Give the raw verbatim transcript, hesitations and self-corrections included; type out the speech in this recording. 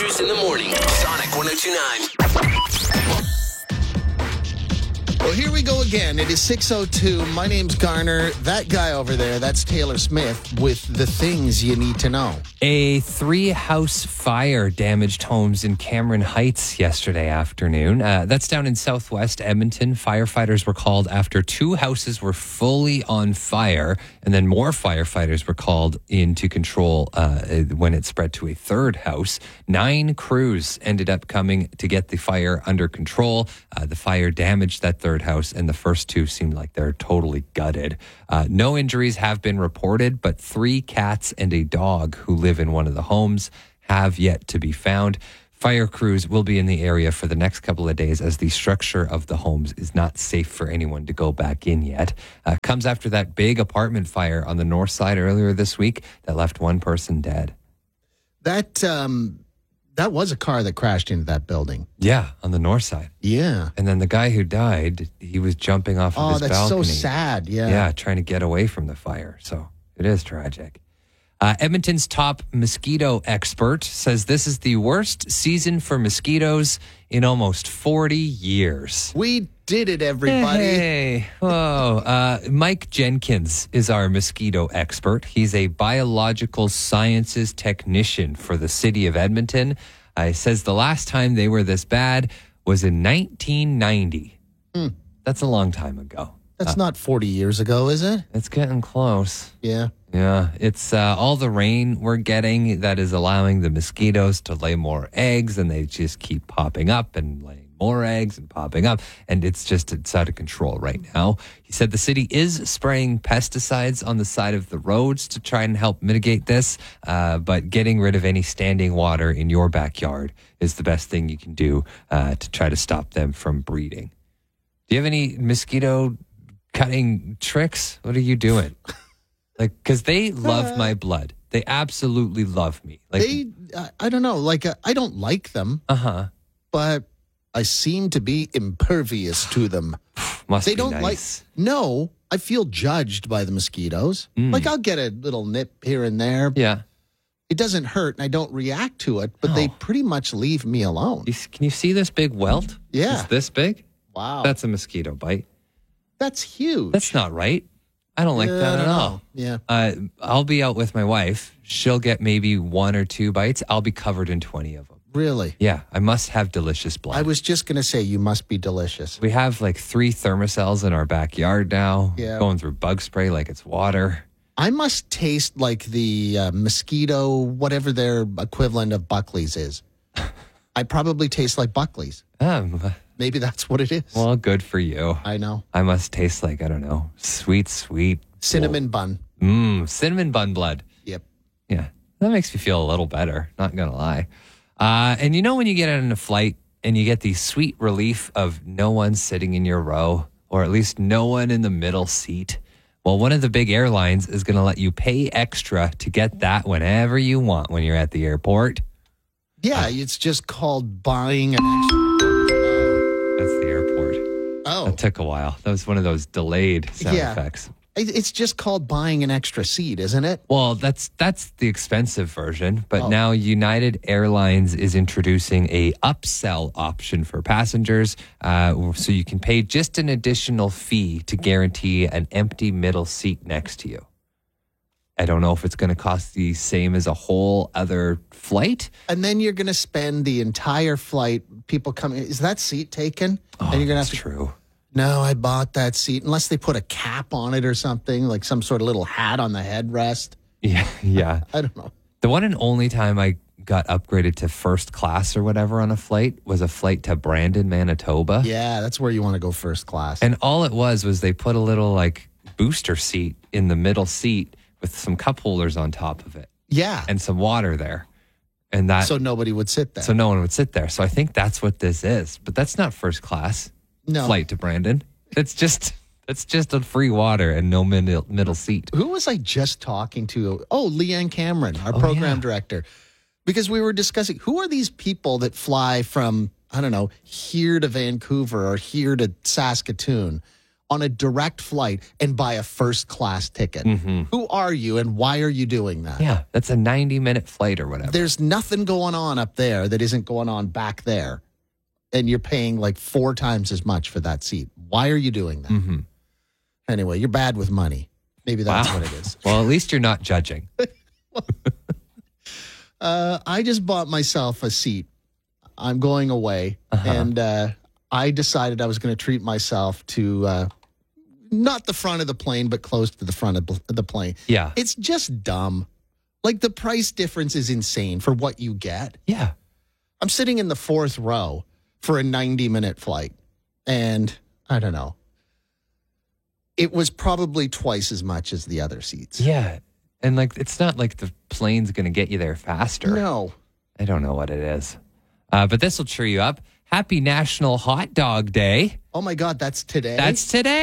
Andrews in the morning. Sonic one oh two point nine. Well, here we go again. It is six oh two. My name's Garner. That guy over there, that's Taylor Smith with the things you need to know. A three-house fire damaged homes in Cameron Heights yesterday afternoon. Uh, that's down in southwest Edmonton. Firefighters were called after two houses were fully on fire, and then more firefighters were called in to control uh, when it spread to a third house. Nine crews ended up coming to get the fire under control. Uh, the fire damaged that third house, and the first two seemed like they're totally gutted. Uh, no injuries have been reported, but three cats and a dog who live in one of the homes have yet to be found. Fire crews will be in the area for the next couple of days as the structure of the homes is not safe for anyone to go back in yet. Uh, comes after that big apartment fire on the north side earlier this week that left one person dead. That um, that was a car that crashed into that building. Yeah, on the north side. Yeah. And then the guy who died, he was jumping off of Oh, his that's balcony. so sad. Yeah. Yeah, trying to get away from the fire. So it is tragic. Uh, Edmonton's top mosquito expert says this is the worst season for mosquitoes in almost forty years. We did it, everybody. Hey, whoa. Uh, Mike Jenkins is our mosquito expert. He's a biological sciences technician for the city of Edmonton. Uh, he says the last time they were this bad was in nineteen ninety. Hmm. That's a long time ago. That's Uh, not forty years ago, is it? It's getting close. Yeah. Yeah, it's uh, all the rain we're getting that is allowing the mosquitoes to lay more eggs, and they just keep popping up and laying more eggs and popping up, and it's just it's out of control right now. He said the city is spraying pesticides on the side of the roads to try and help mitigate this, uh, but getting rid of any standing water in your backyard is the best thing you can do uh, to try to stop them from breeding. Do you have any mosquito cutting tricks? What are you doing? Like, because they love my blood. They absolutely love me. Like, They, uh, I don't know, like, uh, I don't like them, uh-huh. but I seem to be impervious to them. Must They be don't nice. like, no, I feel judged by the mosquitoes. Mm. Like, I'll get a little nip here and there. Yeah. It doesn't hurt, and I don't react to it, but No. they pretty much leave me alone. You, s- can you see this big welt? Yeah. It's this big? Wow. That's a mosquito bite. That's huge. That's not right. I don't like Yeah, that I at don't all. know. Yeah. Uh, I'll be out with my wife. She'll get maybe one or two bites. I'll be covered in twenty of them. Really? Yeah, I must have delicious blood. I was just going to say, you must be delicious. we have like three thermocells in our backyard now. Yeah. Going through bug spray like it's water. I must taste like the uh, mosquito, whatever their equivalent of Buckley's is. I probably taste like Buckley's. Um, Maybe that's what it is. well, good for you. I know. I must taste like, I don't know, sweet, sweet. Cinnamon bun. Mmm, cinnamon bun blood. Yep. Yeah, that makes me feel a little better, not going to lie. Uh, and you know when you get on a flight and you get the sweet relief of no one sitting in your row, or at least no one in the middle seat? Well, one of the big airlines is going to let you pay extra to get that whenever you want when you're at the airport. Yeah, it's just called buying an extra. That's the airport. Oh, That took a while. That was one of those delayed sound Yeah. effects. it- it's just called buying an extra seat, isn't it? Well, that's that's the expensive version, but Oh. now United Airlines is introducing a upsell option for passengers, uh, so you can pay just an additional fee to guarantee an empty middle seat next to you. I don't know if it's going to cost the same as a whole other flight. And then you're going to spend the entire flight. People coming. Is that seat taken? Oh, and you're going to that's have to. true. No, I bought that seat. Unless they put a cap on it or something, like some sort of little hat on the headrest. Yeah, yeah. I don't know. The one and only time I got upgraded to first class or whatever on a flight was a flight to Brandon, Manitoba. Yeah, that's where you want to go first class. And all it was was they put a little like booster seat in the middle seat with some cup holders on top of it yeah. and some water there. And that so nobody would sit there. so no one would sit there. So I think that's what this is. But that's not first class no. flight to Brandon. It's just it's just a free water and no middle middle seat. Who was I just talking to? Oh, Leanne Cameron, our Oh, program yeah. director. Because we were discussing who are these people that fly from, I don't know, here to Vancouver or here to Saskatoon on a direct flight and buy a first class ticket. Mm-hmm. Who are you and why are you doing that? Yeah, that's a ninety minute flight or whatever. There's nothing going on up there that isn't going on back there. And you're paying like four times as much for that seat. Why are you doing that? Mm-hmm. Anyway, you're bad with money. Maybe that's Wow. what it is. Well, at least you're not judging. uh, I just bought myself a seat. I'm going away. Uh-huh. And uh, I decided I was going to treat myself to uh, not the front of the plane, but close to the front of the plane. Yeah. It's just dumb. Like the price difference is insane for what you get. Yeah. I'm sitting in the fourth row for a ninety minute flight. And I don't know. It was probably twice as much as the other seats. Yeah. And like, it's not like the plane's going to get you there faster. No. I don't know what it is. Uh, but this will cheer you up. Happy National Hot Dog Day. Oh my God, that's today? That's today.